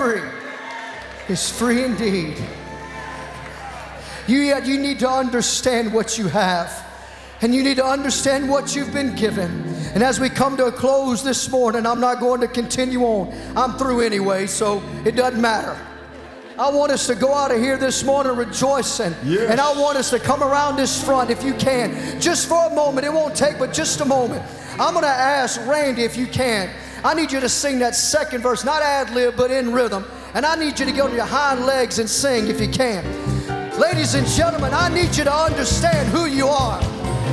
free is free indeed. You need to understand what you have. And you need to understand what you've been given. And as we come to a close this morning, I'm not going to continue on. I'm through anyway, so it doesn't matter. I want us to go out of here this morning rejoicing. Yes. And I want us to come around this front if you can. Just for a moment. It won't take but just a moment. I'm going to ask Randy if you can. I need you to sing that second verse, not ad-lib, but in rhythm. And I need you to go to your hind legs and sing if you can. Ladies and gentlemen, I need you to understand who you are.